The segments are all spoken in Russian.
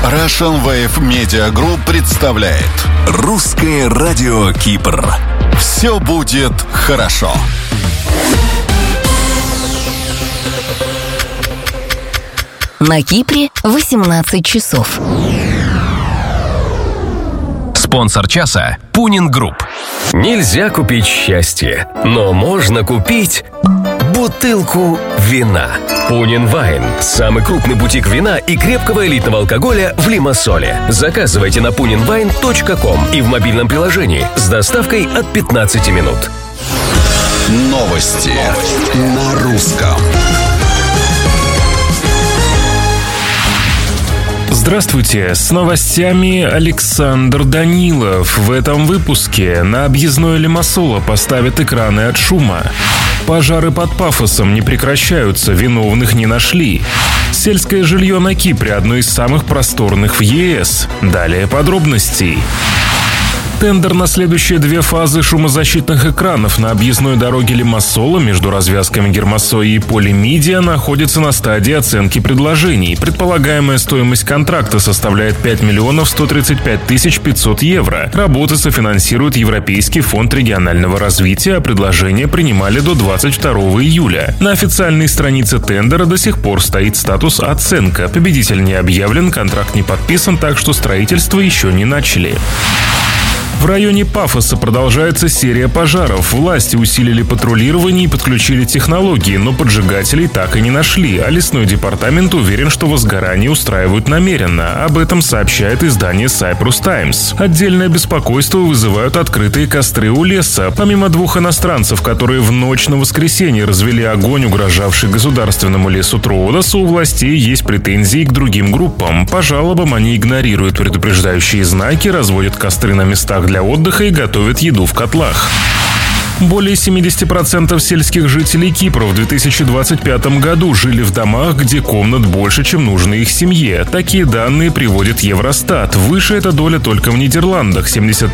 Russian Wave Media Group представляет Русское радио Кипр. Все будет хорошо. На Кипре 18 часов. Спонсор часа – Пунин Групп. Нельзя купить счастье, но можно купить бутылку вина. Пунин Вайн – самый крупный бутик вина и крепкого элитного алкоголя в Лимассоле. Заказывайте на puninwine.com и в мобильном приложении с доставкой от 15 минут. Новости на русском. Здравствуйте, с новостями Александр Данилов. В этом выпуске на объездной Лимассола поставят экраны от шума. Пожары под Пафосом не прекращаются, виновных не нашли. Сельское жилье на Кипре одно из самых просторных в ЕС. Далее подробностей. Тендер на следующие две фазы шумозащитных экранов на объездной дороге Лимассола между развязками Гермосои и Полимидия находится на стадии оценки предложений. Предполагаемая стоимость контракта составляет 5 135 500 евро. Работы софинансирует Европейский фонд регионального развития, а предложения принимали до 22 июля. На официальной странице тендера до сих пор стоит статус «Оценка». Победитель не объявлен, контракт не подписан, так что строительство еще не начали. В районе Пафоса продолжается серия пожаров. Власти усилили патрулирование и подключили технологии, но поджигателей так и не нашли, а лесной департамент уверен, что возгорание устраивают намеренно. Об этом сообщает издание Cyprus Times. Отдельное беспокойство вызывают открытые костры у леса. Помимо двух иностранцев, которые в ночь на воскресенье развели огонь, угрожавший государственному лесу Троудоса, у властей есть претензии к другим группам. По жалобам они игнорируют предупреждающие знаки, разводят костры на местах для отдыха и готовят еду в котлах. Более 70% сельских жителей Кипра в 2025 году жили в домах, где комнат больше, чем нужно их семье. Такие данные приводит Евростат. Выше эта доля только в Нидерландах –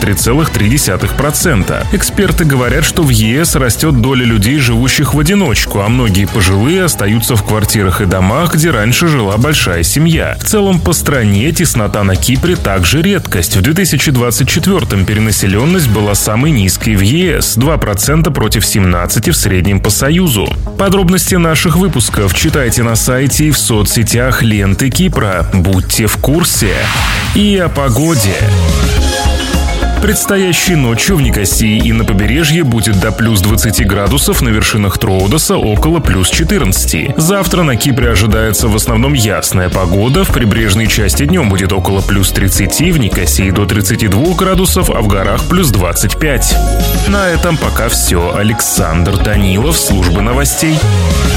73,3%. Эксперты говорят, что в ЕС растет доля людей, живущих в одиночку, а многие пожилые остаются в квартирах и домах, где раньше жила большая семья. В целом по стране теснота на Кипре также редкость. В 2024 перенаселенность была самой низкой в ЕС – 2% против 17% в среднем по Союзу. Подробности наших выпусков читайте на сайте и в соцсетях ленты Кипра. Будьте в курсе. И о погоде. Предстоящей ночью в Никосии и на побережье будет до плюс 20 градусов, на вершинах Троудоса около плюс 14. Завтра на Кипре ожидается в основном ясная погода, в прибрежной части днем будет около плюс 30, в Никосии до 32 градусов, а в горах плюс 25. На этом пока все. Александр Данилов, служба новостей.